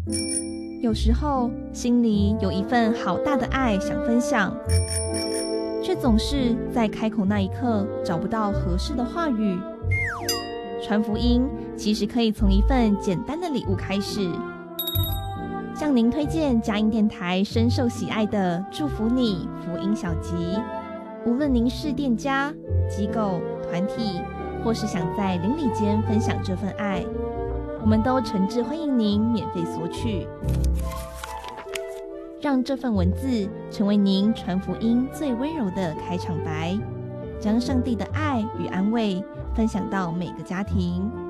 有时候心里有一份好大的爱想分享，却总是在开口那一刻找不到合适的话语。传福音其实可以从一份简单的礼物开始。向您推荐佳音电台深受喜爱的祝福你福音小集，无论您是店家、机构、团体，或是想在邻里间分享这份爱，我们都诚挚欢迎您免费索取。让这份文字成为您传福音最温柔的开场白，将上帝的爱与安慰分享到每个家庭。